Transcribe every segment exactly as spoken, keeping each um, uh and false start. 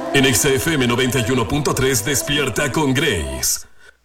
En Exa F M noventa y uno punto tres, Despierta con Grace.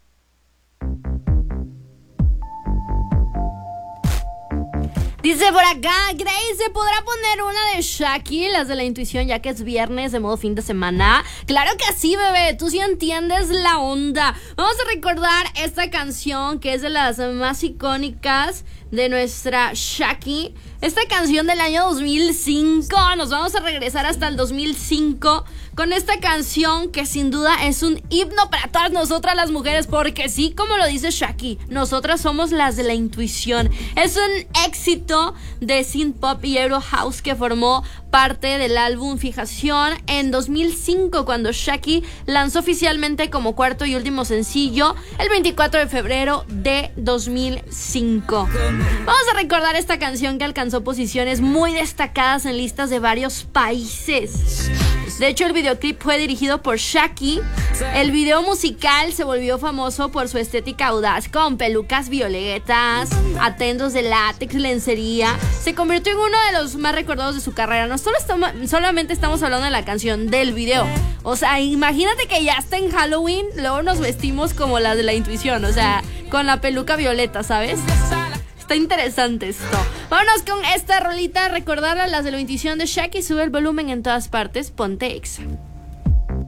Dice por acá, Grace, ¿se podrá poner una de Shaki, las de la intuición, ya que es viernes de modo fin de semana? Claro que sí, bebé, tú sí entiendes la onda. Vamos a recordar esta canción que es de las más icónicas de nuestra Shaki. Esta canción del año dos mil cinco, nos vamos a regresar hasta el dos mil cinco con esta canción que sin duda es un himno para todas nosotras las mujeres, porque sí, como lo dice Shaki, nosotras somos las de la intuición. Es un éxito de synth pop y Euro House que formó parte del álbum Fijación en dos mil cinco, cuando Shaki lanzó oficialmente como cuarto y último sencillo el veinticuatro de febrero de dos mil cinco. Vamos a recordar esta canción que alcanzó posiciones muy destacadas en listas de varios países. De hecho, el videoclip fue dirigido por Shaki. El video musical se volvió famoso por su estética audaz, con pelucas violetas, atuendos de látex, lencería. Se convirtió en uno de los más recordados de su carrera. No solo estamos, solamente estamos hablando de la canción, del video. O sea, imagínate que ya está en Halloween, luego nos vestimos como las de la intuición, o sea, con la peluca violeta, ¿sabes? Está interesante esto. Vámonos con esta rolita, recordar a las de la intuición de Shaki. Sube el volumen en todas partes, ponte Exa.